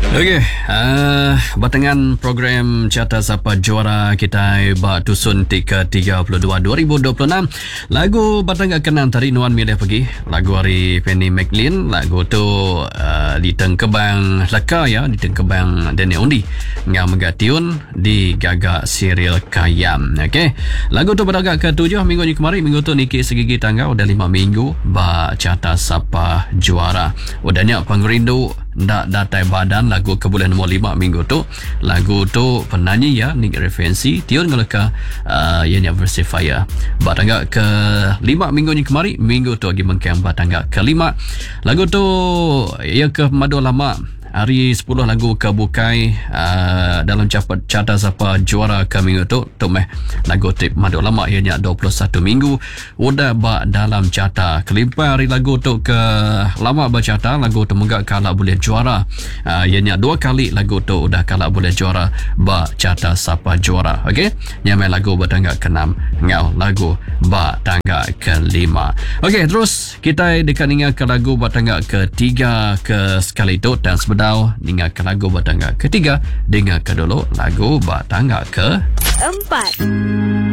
Okey, batangan program Carta Siapa Juara kita Tusun ke-32 2026. Lagu batangan kenang tadi Nuan Milih pergi. Lagu hari Penny McLean. Lagu tu di Tengkebang Leka ya, di Tengkebang Daniel Undi. Ngau megatiun di Gagak Serial Kayam. Okey. Lagu tu pada ke-7 minggu ni kemarin. Minggu tu Niki segigi tangga udah 5 minggu ba Carta Siapa Juara. Udahnya pengrindu ndak datai badan lagu ke bulan nombor 5 minggu tu. Lagu tu penyanyi ya Nick referensi tiun ngelaka ianya versifier batangga ke 5 minggu ni kemari. Minggu tu lagi mengkang batangga ke 5. Lagu tu ia ke madu lama hari 10 lagu ke bukai dalam Carta Siapa Juara ke minggu tu meh lagu tip madu lama ianya 21 minggu udah ba dalam carta kelimpa hari lagu tu ke lama bercarta lagu tu megak kalah boleh juara ianya 2 kali lagu tu udah kalah boleh juara ba Carta Siapa Juara. Okey, nyamai lagu bertangga ke-6 ngau lagu ba tangga ke-5. Okey, terus kita dekat ingat ke lagu bertangga ke-3 ke sekali tu dan dengar ke lagu batangga ke-3, dengar ke dulu lagu batangga ke-4.